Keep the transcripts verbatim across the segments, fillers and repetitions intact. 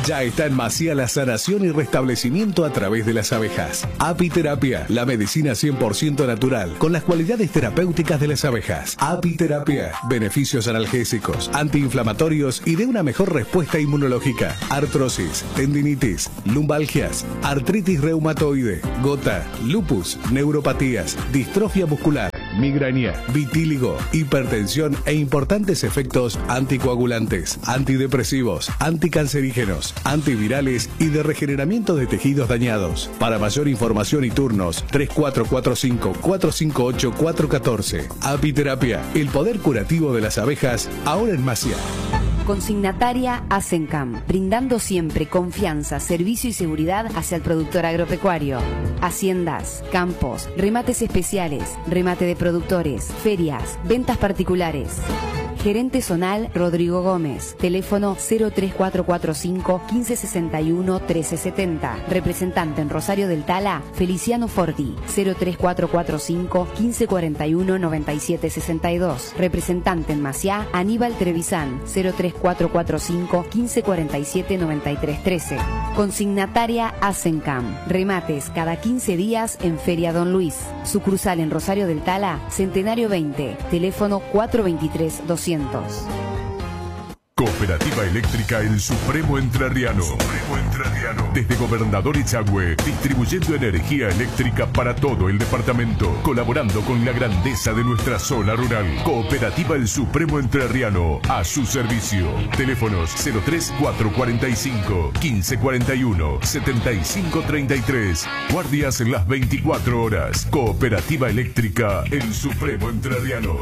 Ya está en Maciá la sanación y restablecimiento a través de las abejas. Apiterapia, la medicina cien por ciento natural, con las cualidades terapéuticas de las abejas. Apiterapia, beneficios analgésicos, antiinflamatorios y de una mejor respuesta inmunológica. Artrosis, tendinitis, lumbalgias, artritis reumatoide, gota, lupus, neuropatías, distrofia muscular, migraña, vitíligo, hipertensión e importantes efectos anticoagulantes, antidepresivos, anticancerígenos, antivirales y de regeneramiento de tejidos dañados. Para mayor información y turnos, tres cuatro cuatro cinco, cuatro cinco ocho, cuatro uno cuatro. Apiterapia, el poder curativo de las abejas, ahora en Maciá. Consignataria Asencam, brindando siempre confianza, servicio y seguridad hacia el productor agropecuario. Haciendas, campos, remates especiales, remate de productores, ferias, ventas particulares. Gerente zonal Rodrigo Gómez. Teléfono cero tres cuatro cuatro cinco, uno cinco seis uno, uno tres siete cero. Representante en Rosario del Tala, Feliciano Forti. cero tres cuatro cuatro cinco, uno cinco cuatro uno, nueve siete seis dos. Representante en Maciá, Aníbal Trevisan. cero tres cuatro cuatro cinco, uno cinco cuatro siete, nueve tres uno tres. Consignataria Asencam. Remates cada quince días en Feria Don Luis. Sucursal en Rosario del Tala, Centenario veinte. Teléfono cuatro dos tres, doscientos. Cooperativa Eléctrica El Supremo Entrerriano. Supremo Entrerriano. Desde Gobernador Echagüe, distribuyendo energía eléctrica para todo el departamento, colaborando con la grandeza de nuestra zona rural. Cooperativa El Supremo Entrerriano, a su servicio. Teléfonos cero tres cuatro cuatro cinco, uno cinco cuatro uno, siete cinco tres tres. Guardias en las veinticuatro horas. Cooperativa Eléctrica El Supremo Entrerriano.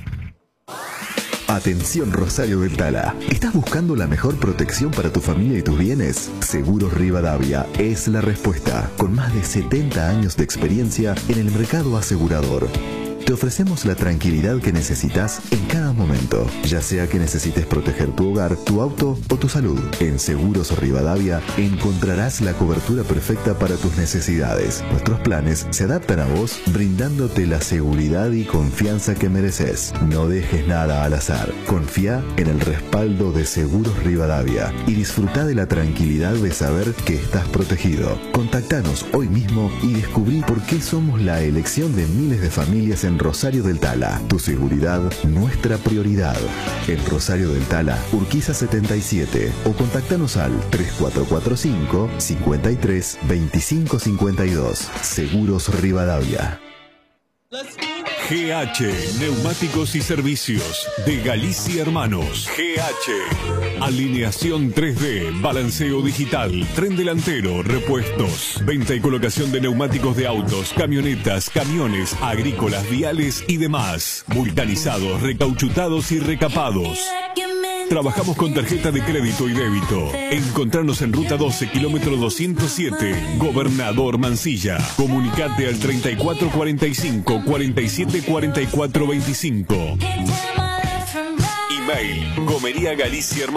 Atención Rosario del Tala. ¿Estás buscando la mejor protección para tu familia y tus bienes? Seguros Rivadavia es la respuesta. Con más de setenta años de experiencia en el mercado asegurador. Te ofrecemos la tranquilidad que necesitas en cada momento, ya sea que necesites proteger tu hogar, tu auto o tu salud. En Seguros Rivadavia encontrarás la cobertura perfecta para tus necesidades. Nuestros planes se adaptan a vos, brindándote la seguridad y confianza que mereces. No dejes nada al azar. Confía en el respaldo de Seguros Rivadavia y disfruta de la tranquilidad de saber que estás protegido. Contactanos hoy mismo y descubrí por qué somos la elección de miles de familias en Rosario del Tala. Tu seguridad, nuestra prioridad. En Rosario del Tala, Urquiza setenta y siete o contactanos al tres cuatro cuatro cinco, cincuenta y tres, veinticinco cincuenta y dos. Seguros Rivadavia. G H, Neumáticos y Servicios, de Galicia Hermanos. G H, alineación tres D, balanceo digital, tren delantero, repuestos, venta y colocación de neumáticos de autos, camionetas, camiones, agrícolas, viales y demás. Vulcanizados, recauchutados y recapados. Trabajamos con tarjeta de crédito y débito. Encontrarnos en Ruta doce, kilómetro doscientos siete, Gobernador Mansilla. Comunicate al treinta y cuatro cuarenta y cinco, cuarenta y siete cuarenta y cuatro veinticinco. Email, Gomería Galicia Hermanos.